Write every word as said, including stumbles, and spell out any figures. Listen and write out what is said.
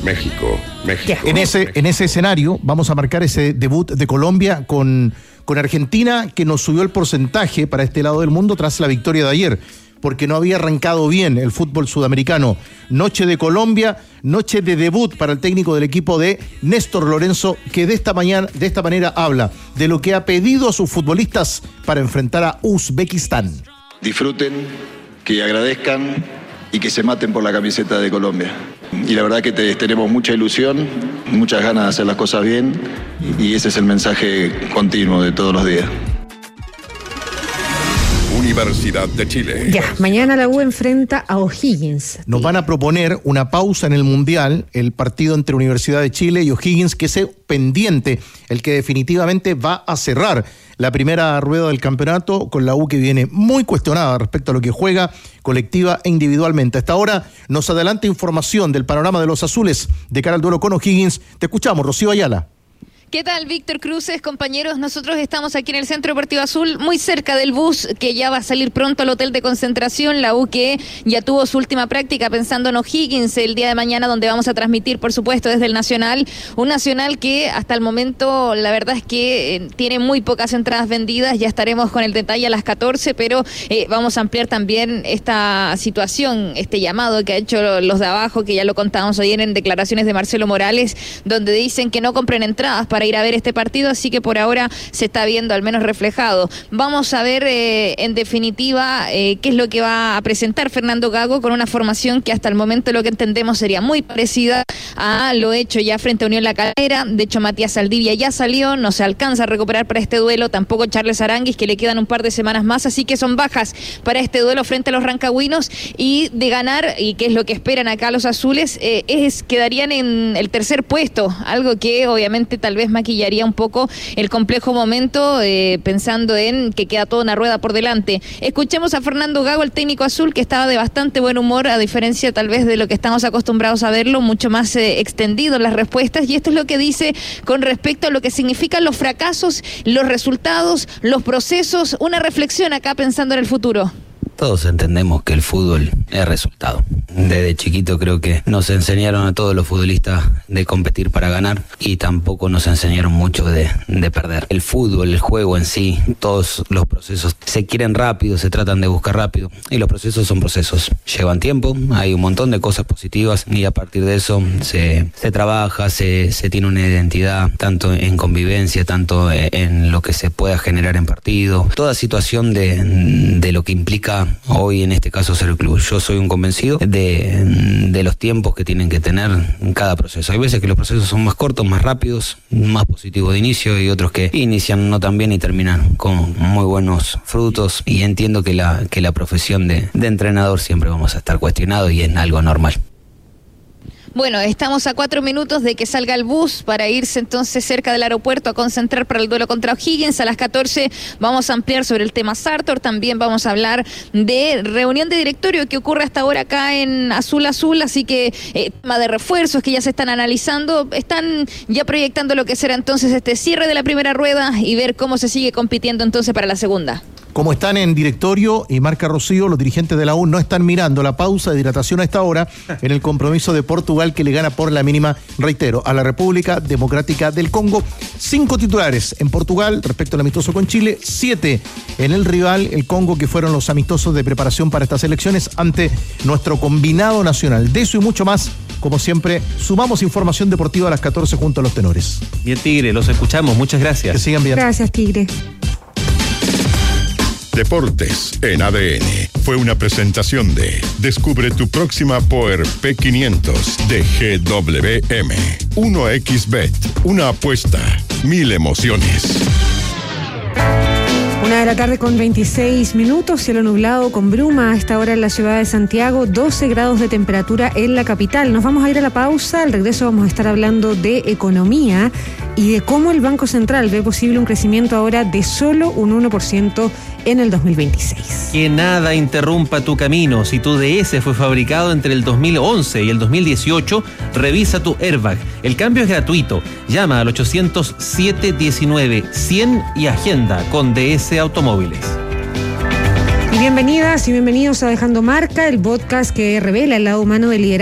México, México. En ese, México. en ese escenario vamos a marcar ese debut de Colombia con, con Argentina, que nos subió el porcentaje para este lado del mundo tras la victoria de ayer, porque no había arrancado bien el fútbol sudamericano. Noche de Colombia, noche de debut para el técnico del equipo de Néstor Lorenzo, que de esta mañana, de esta manera habla de lo que ha pedido a sus futbolistas para enfrentar a Uzbekistán. Disfruten, que agradezcan y que se maten por la camiseta de Colombia. Y la verdad que te, tenemos mucha ilusión, muchas ganas de hacer las cosas bien, y ese es el mensaje continuo de todos los días. Universidad de Chile. Ya, mañana la U enfrenta a O'Higgins. Nos van a proponer una pausa en el Mundial, el partido entre Universidad de Chile y O'Higgins, que es pendiente, el que definitivamente va a cerrar la primera rueda del campeonato, con la U que viene muy cuestionada respecto a lo que juega colectiva e individualmente. Hasta ahora nos adelanta información del panorama de los azules de cara al duelo con O'Higgins. Te escuchamos, Rocío Ayala. ¿Qué tal, Víctor Cruces, compañeros? Nosotros estamos aquí en el Centro Deportivo Azul, muy cerca del bus que ya va a salir pronto al hotel de concentración. La U que ya tuvo su última práctica pensando en O'Higgins el día de mañana, donde vamos a transmitir, por supuesto, desde el Nacional. Un Nacional que hasta el momento, la verdad es que eh, tiene muy pocas entradas vendidas. Ya estaremos con el detalle a las catorce, pero eh, vamos a ampliar también esta situación, este llamado que ha hecho los de abajo, que ya lo contábamos ayer en declaraciones de Marcelo Morales, donde dicen que no compren entradas para para ir a ver este partido, así que por ahora se está viendo al menos reflejado. Vamos a ver eh, en definitiva eh, qué es lo que va a presentar Fernando Gago, con una formación que hasta el momento lo que entendemos sería muy parecida a lo hecho ya frente a Unión La Calera. De hecho, Matías Saldivia ya salió, no se alcanza a recuperar para este duelo, tampoco Charles Aranguis, que le quedan un par de semanas más, así que son bajas para este duelo frente a los rancagüinos, y de ganar, y que es lo que esperan acá los azules, eh, es quedarían en el tercer puesto, algo que obviamente tal vez maquillaría un poco el complejo momento, eh, pensando en que queda toda una rueda por delante. Escuchemos a Fernando Gago, el técnico azul, que estaba de bastante buen humor, a diferencia tal vez de lo que estamos acostumbrados a verlo, mucho más eh, extendido en las respuestas, y esto es lo que dice con respecto a lo que significan los fracasos, los resultados, los procesos, una reflexión acá pensando en el futuro. Todos entendemos que el fútbol es resultado. Desde chiquito creo que nos enseñaron a todos los futbolistas de competir para ganar, y tampoco nos enseñaron mucho de, de perder. El fútbol, el juego en sí, todos los procesos se quieren rápido, se tratan de buscar rápido, y los procesos son procesos. Llevan tiempo, hay un montón de cosas positivas, y a partir de eso se, se trabaja, se, se tiene una identidad, tanto en convivencia, tanto en lo que se pueda generar en partido. Toda situación de, de lo que implica hoy en este caso ser el club. Yo soy un convencido de, de los tiempos que tienen que tener en cada proceso. Hay veces que los procesos son más cortos, más rápidos, más positivos de inicio, y otros que inician no tan bien y terminan con muy buenos frutos, y entiendo que la, que la profesión de, de entrenador siempre vamos a estar cuestionados, y es algo normal. Bueno, estamos a cuatro minutos de que salga el bus para irse entonces cerca del aeropuerto a concentrar para el duelo contra O'Higgins. A las catorce vamos a ampliar sobre el tema Sartor. También vamos a hablar de reunión de directorio que ocurre hasta ahora acá en Azul Azul. Así que eh, tema de refuerzos que ya se están analizando. Están ya proyectando lo que será entonces este cierre de la primera rueda y ver cómo se sigue compitiendo entonces para la segunda. Como están en directorio y marca Rocío, los dirigentes de la U no están mirando la pausa de hidratación a esta hora en el compromiso de Portugal, que le gana por la mínima, reitero, a la República Democrática del Congo. Cinco titulares en Portugal respecto al amistoso con Chile, siete en el rival, el Congo, que fueron los amistosos de preparación para estas elecciones ante nuestro combinado nacional. De eso y mucho más, como siempre, sumamos información deportiva a las catorce junto a los tenores. Bien, Tigre, los escuchamos, muchas gracias. Que sigan bien. Gracias, Tigre. Deportes en A D N fue una presentación de Descubre tu próxima Power P quinientos de G W M. uno equis Bet, una apuesta, mil emociones. Una de la tarde con veintiséis minutos, cielo nublado con bruma a esta hora en la ciudad de Santiago, doce grados de temperatura en la capital. Nos vamos a ir a la pausa, al regreso vamos a estar hablando de economía y de cómo el Banco Central ve posible un crecimiento ahora de solo un uno por ciento en el dos mil veintiséis. Que nada interrumpa tu camino. Si tu D S fue fabricado entre el dos mil once y el dos mil dieciocho, revisa tu airbag. El cambio es gratuito. Llama al ochocientos siete diecinueve cien y agenda con D S Automóviles. Y bienvenidas y bienvenidos a Dejando Marca, el podcast que revela el lado humano del liderazgo